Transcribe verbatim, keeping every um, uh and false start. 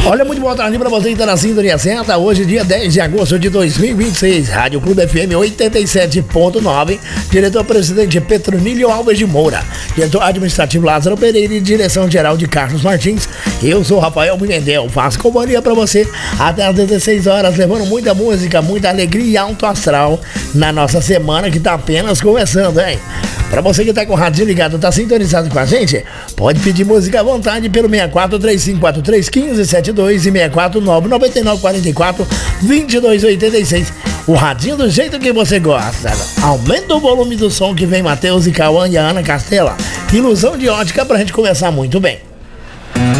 Olha, muito boa tarde pra você que tá na sintonia certa. Hoje, dia dez de agosto de dois mil e vinte e seis, Rádio Clube F M oitenta e sete ponto nove, diretor-presidente Petronilho Alves de Moura, diretor administrativo Lázaro Pereira e direção-geral de Carlos Martins. Eu sou Rafael Pimentel, faço companhia pra você até às dezesseis horas, levando muita música, muita alegria e alto astral na nossa semana que tá apenas começando, hein? Pra você que tá com o rádio ligado, tá sintonizado com a gente, pode pedir música à vontade pelo seis quatro três cinco quatro três um cinco sete dois e seis quatro nove nove nove quatro quatro dois dois oito seis. O radinho do jeito que você gosta. Aumenta o volume do som que vem Matheus e Cauã e a Ana Castela. Ilusão de ótica pra gente começar muito bem.